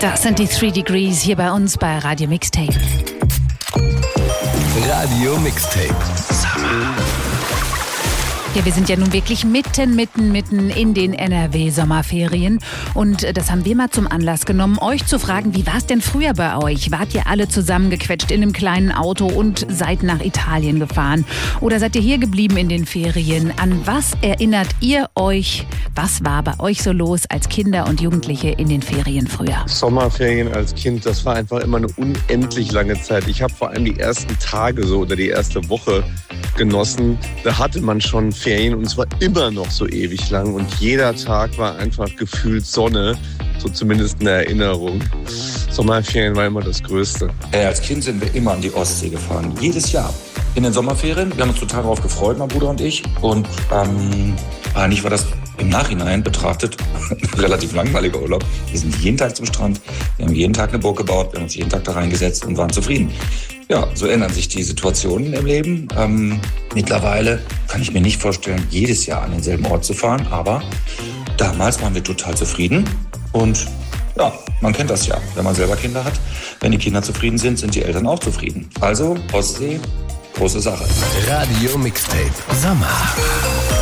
Das sind die 3 Degrees hier bei uns bei Radio Mixtape. Radio Mixtape. Summer. Ja, wir sind ja nun wirklich mitten in den NRW-Sommerferien. Und das haben wir mal zum Anlass genommen, euch zu fragen, wie war es denn früher bei euch? Wart ihr alle zusammengequetscht in einem kleinen Auto und seid nach Italien gefahren? Oder seid ihr hier geblieben in den Ferien? An was erinnert ihr euch? Was war bei euch so los als Kinder und Jugendliche in den Ferien früher? Sommerferien als Kind, das war einfach immer eine unendlich lange Zeit. Ich habe vor allem die ersten Tage so oder die erste Woche genossen. Da hatte man schon Ferien und es war immer noch so ewig lang und jeder Tag war einfach gefühlt Sonne, so zumindest in der Erinnerung. Sommerferien war immer das Größte. Als Kind sind wir immer an die Ostsee gefahren, jedes Jahr. In den Sommerferien, wir haben uns total darauf gefreut, mein Bruder und ich. Und eigentlich war das im Nachhinein betrachtet ein relativ langweiliger Urlaub. Wir sind jeden Tag zum Strand, wir haben jeden Tag eine Burg gebaut, wir haben uns jeden Tag da reingesetzt und waren zufrieden. Ja, so ändern sich die Situationen im Leben. Mittlerweile kann ich mir nicht vorstellen, jedes Jahr an denselben Ort zu fahren, aber damals waren wir total zufrieden und ja, man kennt das ja, wenn man selber Kinder hat. Wenn die Kinder zufrieden sind, sind die Eltern auch zufrieden. Also, Ostsee, große Sache. Radio Mixtape. Sommer.